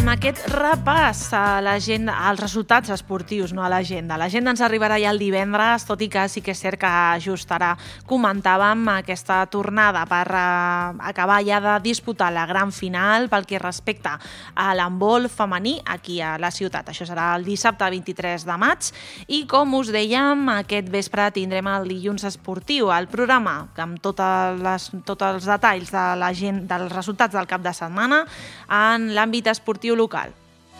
amb aquest repàs a l'agenda, als resultats esportius, no a l'agenda. L'agenda ens arribarà ja el divendres, tot i que sí que és cert que just ara comentàvem aquesta tornada per acabar ja de disputar la gran final pel que respecta a l'handbol femení aquí a la ciutat. Això serà el dissabte 23 de maig i, com us dèiem, aquest vespre tindrem el dilluns esportiu, el programa amb tots els detalls dels resultats del cap de setmana en l'àmbit esportiu local.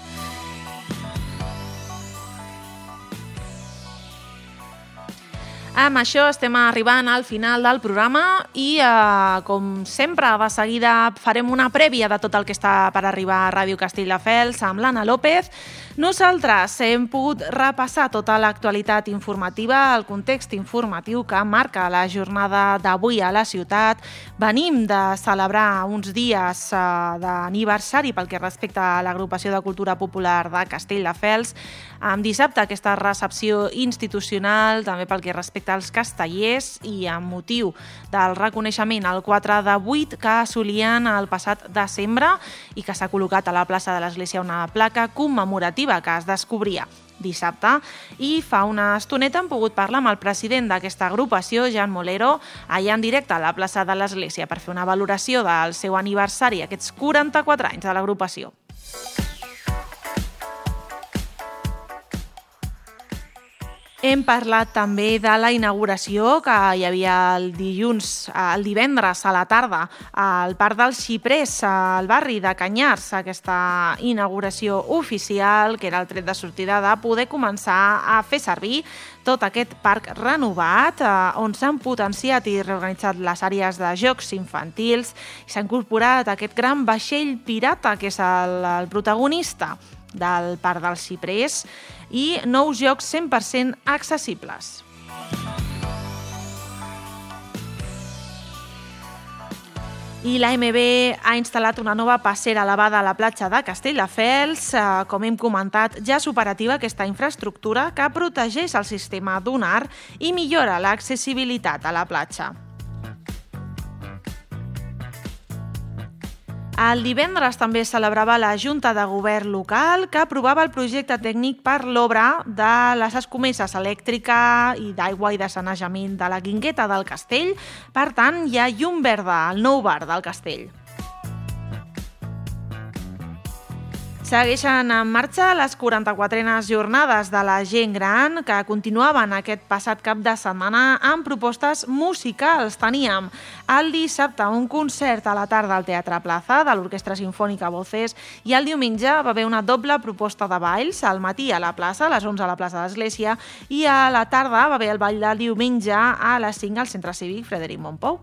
Amb això estem arribant al final del programa i, com sempre, de seguida farem una prèvia de tot el que està per arribar a Ràdio Castelldefels amb l'Anna López. Nosaltres hem pogut repassar tota l'actualitat informativa, el context informatiu que marca la jornada d'avui a la ciutat. Venim de celebrar uns dies d'aniversari pel que respecta a l'Agrupació de Cultura Popular de Castelldefels. Amb dissabte aquesta recepció institucional, també pel que respecta als castellers i amb motiu del reconeixement al 4 de 8 que assolien el passat desembre i que s'ha col·locat a la plaça de l'Església una placa commemorativa que es descobria dissabte, i fa una estoneta hem pogut parlar amb el president d'aquesta agrupació, Jan Molero, allà en directe a la plaça de l'Església per fer una valoració del seu aniversari, aquests 44 anys de l'agrupació. Hem parlat també de la inauguració que hi havia el divendres a la tarda al Parc dels Xiprers, al barri de Canyars, aquesta inauguració oficial, que era el tret de sortida de poder començar a fer servir tot aquest parc renovat, on s'han potenciat i reorganitzat les àrees de jocs infantils i s'ha incorporat aquest gran vaixell pirata, que és el protagonista del Parc dels Xiprers, i nous jocs 100% accessibles. I l'AMB ha instal·lat una nova passera elevada a la platja de Castelldefels. Com hem comentat, ja és operativa aquesta infraestructura que protegeix el sistema dunar i millora l'accessibilitat a la platja. El divendres també es celebrava la Junta de Govern local, que aprovava el projecte tècnic per l'obra de les escomeses elèctrica i d'aigua i de sanejament de la Guingueta del Castell. Per tant, hi ha llum verda al nou bar del Castell. Segueixen en marxa les 44enes jornades de la gent gran, que continuaven aquest passat cap de setmana amb propostes musicals. Teníem el dissabte un concert a la tarda al Teatre Plaza de l'Orquestra Simfònica Voces i el diumenge va haver una doble proposta de balls, al matí a la plaça, a les 11 a la plaça de l'Església, i a la tarda va haver el ball del diumenge a les 5 al Centre Cívic Frederic Mompou.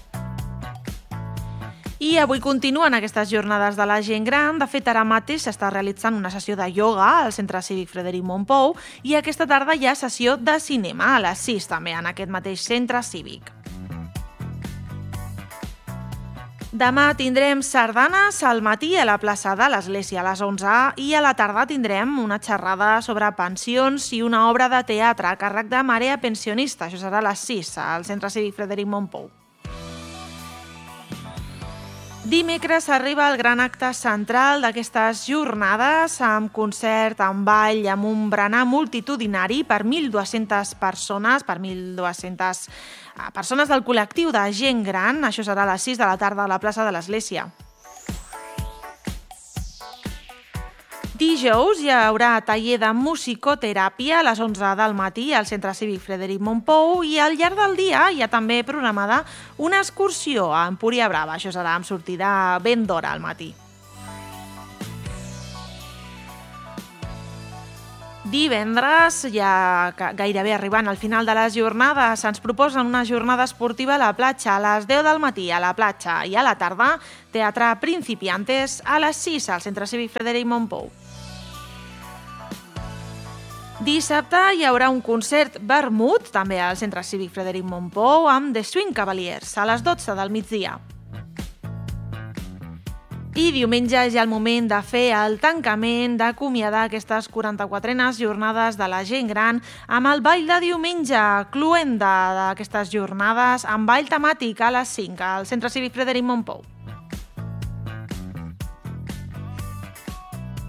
I avui continuen aquestes jornades de la gent gran. De fet, ara mateix s'està realitzant una sessió de ioga al Centre Cívic Frederic Mompou i aquesta tarda hi ha sessió de cinema a les 6 també en aquest mateix Centre Cívic. Demà tindrem sardanes al matí a la plaça de l'Església a les 11 i a la tarda tindrem una xerrada sobre pensions i una obra de teatre a càrrec de Marea Pensionista. Això serà a les 6 al Centre Cívic Frederic Mompou. Dimecres arriba el gran acte central d'aquestes jornades amb concert, amb ball, amb un berenar multitudinari per 1.200 persones, persones del col·lectiu de gent gran. Això serà a les 6 de la tarda a la plaça de l'Església. Dijous hi haurà taller de musicoteràpia a les 11 del matí al Centre Cívic Frederic Mompou i al llarg del dia hi ha també programada una excursió a Empúria Brava. Això serà amb sortida ben d'hora al matí. Divendres, ja gairebé arribant al final de les jornades, ens proposen una jornada esportiva a la platja a les 10 del matí a la platja i a la tarda teatre Principiantes a les 6 al Centre Cívic Frederic Mompou. Dissabte hi haurà un concert vermut, també al Centre Cívic Frederic Mompou, amb The Swing Cavaliers, a les 12 del migdia. I diumenge és ja el moment de fer el tancament, d'acomiadar aquestes 44enes jornades de la gent gran amb el ball de diumenge, cluenda d'aquestes jornades, amb ball temàtic a les 5 al Centre Cívic Frederic Mompou.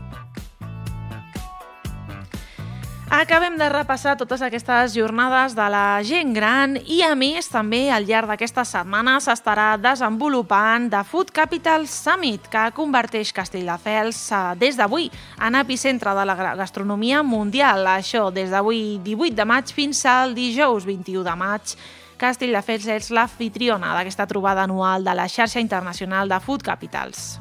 Acabem de repassar totes aquestes jornades de la gent gran i, a més, també al llarg d'aquesta setmana s'estarà desenvolupant The Food Capital Summit, que converteix Castelldefels des d'avui en epicentre de la gastronomia mundial. Això des d'avui 18 de maig fins al dijous 21 de maig. Castelldefels és l'anfitriona d'aquesta trobada anual de la xarxa internacional de Food Capitals.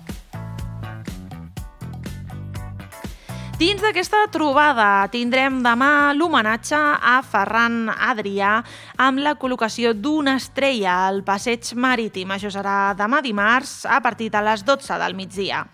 Dins d'aquesta trobada tindrem demà l'homenatge a Ferran Adrià amb la col·locació d'una estrella al Passeig Marítim. Això serà demà dimarts a partir de les 12 del migdia.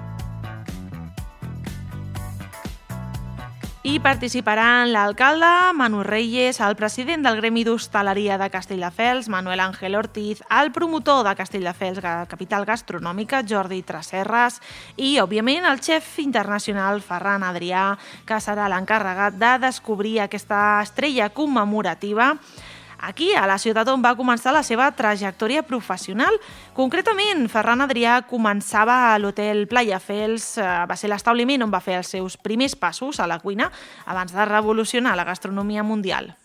Hi participaran l'alcalde Manu Reyes, el president del Gremi d'Hostaleria de Castelldefels, Manuel Ángel Ortiz, el promotor de Castelldefels Capital Gastronòmica, Jordi Tresserras, i, òbviament, el xef internacional Ferran Adrià, que serà l'encarregat de descobrir aquesta estrella commemorativa aquí, a la ciutat on va començar la seva trajectòria professional. Concretament, Ferran Adrià començava a l'hotel Playa Fels, va ser l'establiment on va fer els seus primers passos a la cuina abans de revolucionar la gastronomia mundial.